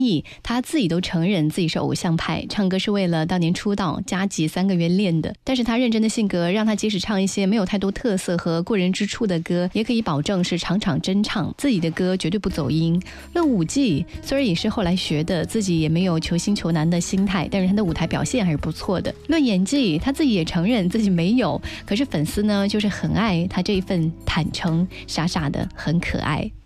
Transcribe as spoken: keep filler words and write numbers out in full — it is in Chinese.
毅他自己都承认自己是偶像派，唱歌是为了当年出道加急三个月练的，但是他认真的性格让他即使唱一些没有太多特色和过人之处的歌，也可以保证是场场真唱，自己的歌绝对不走音。论舞技虽然也是后来学的，自己也没有求新求难的心态，但是他的舞台表现还是不错的。论演技他自己也承认自己没有，可是粉丝呢就是很爱他这一份坦诚，傻傻的很可爱。